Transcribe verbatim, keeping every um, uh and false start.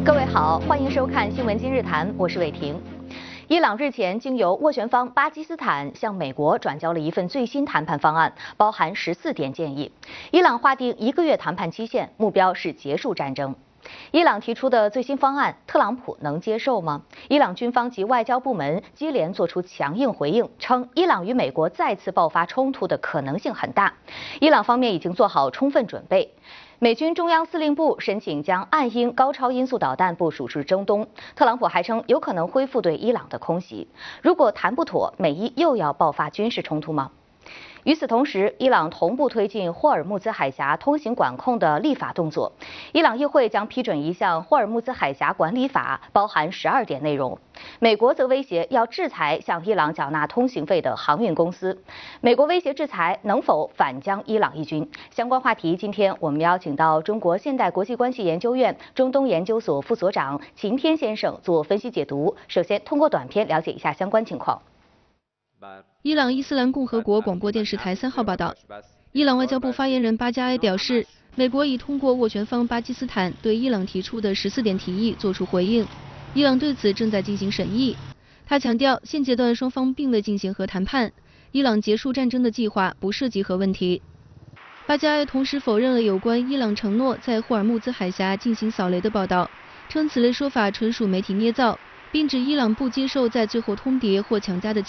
各位好，欢迎收看《新闻今日谈》，我是伟婷。伊朗日前经由斡旋方巴基斯坦向美国转交了一份最新谈判方案，包含十四点建议。伊朗划定一个月谈判期限，目标是结束战争。伊朗提出的最新方案，特朗普能接受吗？伊朗军方及外交部门接连做出强硬回应，称伊朗与美国再次爆发冲突的可能性很大。伊朗方面已经做好充分准备。美军中央司令部申请将暗鹰高超音速导弹部署至中东。特朗普还称有可能恢复对伊朗的空袭。如果谈不妥，美伊又要爆发军事冲突吗？与此同时，伊朗同步推进霍尔木兹海峡通行管控的立法动作。伊朗议会将批准一项霍尔木兹海峡管理法，包含十二点内容。美国则威胁要制裁向伊朗缴纳通行费的航运公司。美国威胁制裁能否反将伊朗一军？相关话题，今天我们邀请到中国现代国际关系研究院中东研究所副所长秦天先生做分析解读。首先，通过短片了解一下相关情况。 伊朗伊斯兰共和国广播电视台三号报道，伊朗外交部发言人巴加埃表示，美国已通过斡旋方巴基斯坦对伊朗提出的十四点提议作出回应，伊朗对此正在进行审议。他强调，现阶段双方并未进行核谈判，伊朗结束战争的计划不涉及核问题。巴加埃同时否认了有关伊朗承诺在霍尔木兹海峡进行扫雷的报道，称此类说法纯属媒体捏造，并指伊朗不接受在最后通牒或强加的